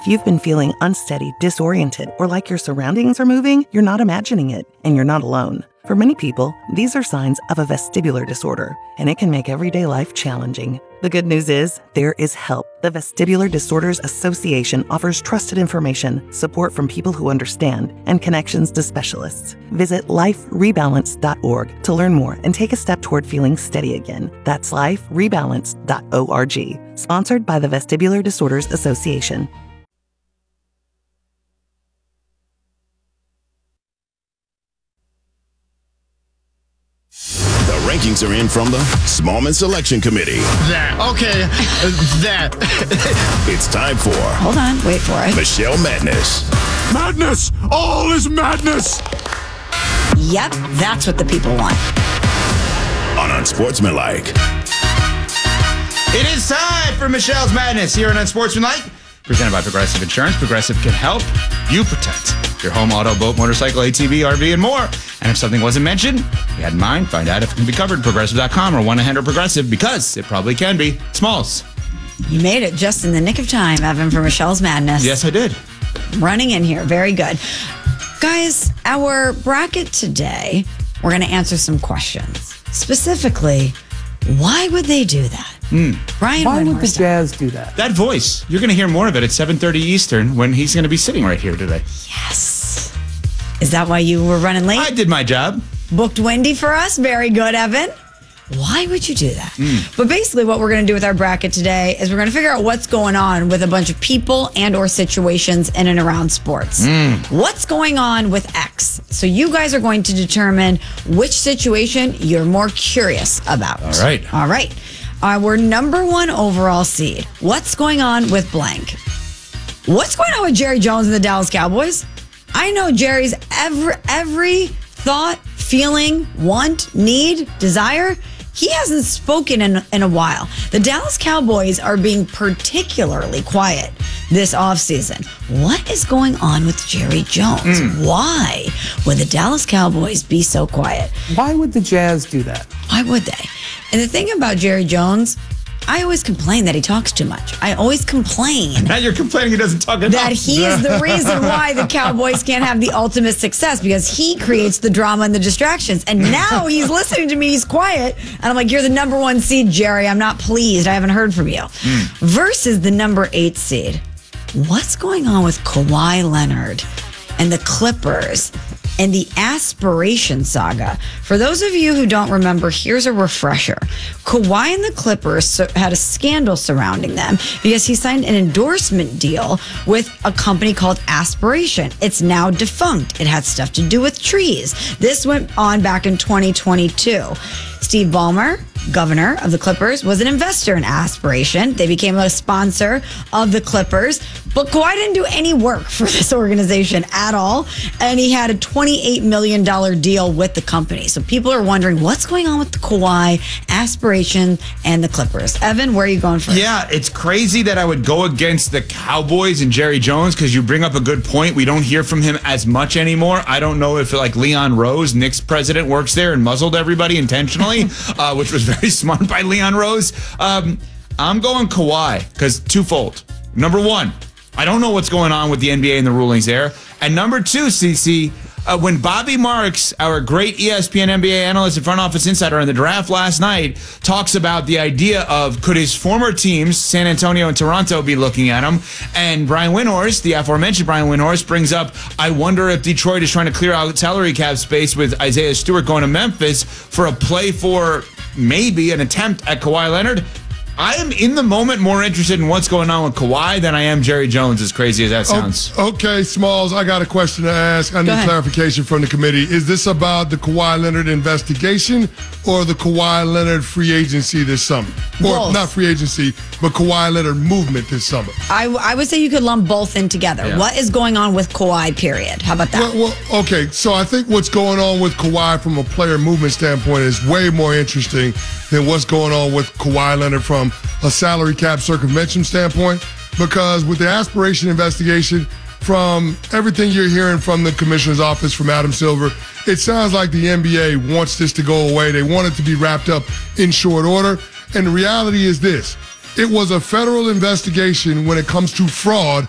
If you've been feeling unsteady, disoriented, or like your surroundings are moving, you're not imagining it, and you're not alone. For many people, these are signs of a vestibular disorder, and it can make everyday life challenging. The good news is, there is help. The Vestibular Disorders Association offers trusted information, support from people who understand, and connections to specialists. Visit liferebalance.org to learn more and take a step toward feeling steady again. That's liferebalance.org. Sponsored by the Vestibular Disorders Association. The rankings are in from the Smallman Selection Committee. It's time for... Hold on, wait for it. Michelle Madness. Madness! All is madness! Yep, that's what the people want. On Unsportsmanlike. It is time for Michelle's Madness here on Unsportsmanlike. Presented by Progressive Insurance. Progressive can help you protect your home, auto, boat, motorcycle, ATV, RV, and more. And if something wasn't mentioned, you had in mind, find out if it can be covered. Progressive.com or 1-800-PROGRESSIVE, because it probably can be. Smalls. You made it just in the nick of time, Evan, for Michelle's Madness. Yes, I did. Running in here. Very good. Guys, our bracket today, we're going to answer some questions. Specifically, why would they do that? Brian, why would the Jazz do that? That voice. You're going to hear more of it at 7:30 Eastern when he's going to be sitting right here today. Yes. Is that why you were running late? I did my job. Booked Wendy for us. Very good, Evan. Why would you do that? But basically what we're going to do with our bracket today is we're going to figure out what's going on with a bunch of people and or situations in and around sports. What's going on with X? So you guys are going to determine which situation you're more curious about. All right. All right. We're number 1 overall seed. What's going on with blank? What's going on with Jerry Jones and the Dallas Cowboys? I know Jerry's every thought, feeling, want, need, desire, he hasn't spoken in a while. The Dallas Cowboys are being particularly quiet this offseason. What is going on with Jerry Jones? Why would the Dallas Cowboys be so quiet? Why would the Jazz do that? Why would they? And the thing about Jerry Jones, I always complain that he talks too much. I always complain. Now you're complaining he doesn't talk enough. That he is the reason why the Cowboys can't have the ultimate success, because he creates the drama and the distractions. And now he's listening to me. He's quiet. And I'm like, you're the number 1 seed, Jerry. I'm not pleased. I haven't heard from you. Versus the number 8 seed. What's going on with Kawhi Leonard and the Clippers and the aspiration saga? For those of you who don't remember, here's a refresher. Kawhi and the Clippers had a scandal surrounding them because he signed an endorsement deal with a company called Aspiration. It's now defunct. It had stuff to do with trees. This went on back in 2022. Steve Ballmer, governor of the Clippers, was an investor in Aspiration. They became a sponsor of the Clippers. But Kawhi didn't do any work for this organization at all. And he had a $28 million deal with the company. So people are wondering what's going on with the Kawhi, Aspiration, and the Clippers. Evan, where are you going first? Yeah, it's crazy that I would go against the Cowboys and Jerry Jones, because you bring up a good point. We don't hear from him as much anymore. I don't know if like Leon Rose, Knicks president, works there and muzzled everybody intentionally, which was very smart by Leon Rose. I'm going Kawhi because twofold. Number 1, I don't know what's going on with the NBA and the rulings there. And number 2, CC, when Bobby Marks, our great ESPN NBA analyst and front office insider on the draft last night, talks about the idea of could his former teams, San Antonio and Toronto, be looking at him, and Brian Windhorst, the aforementioned Brian Windhorst, brings up, I wonder if Detroit is trying to clear out salary cap space with Isaiah Stewart going to Memphis for a play for maybe an attempt at Kawhi Leonard. I am in the moment more interested in what's going on with Kawhi than I am Jerry Jones, as crazy as that sounds. Okay, Smalls, I got a question to ask. I need clarification from the committee. Is this about the Kawhi Leonard investigation or the Kawhi Leonard free agency this summer? Or not free agency, but Kawhi Leonard movement this summer? I would say you could lump both in together. Yeah. What is going on with Kawhi, period? How about that? Well, okay, so I think what's going on with Kawhi from a player movement standpoint is way more interesting than what's going on with Kawhi Leonard from a salary cap circumvention standpoint, because with the aspiration investigation, from everything you're hearing from the commissioner's office, from Adam Silver, it sounds like the NBA wants this to go away. They want it to be wrapped up in short order. And the reality is this: it was a federal investigation when it comes to fraud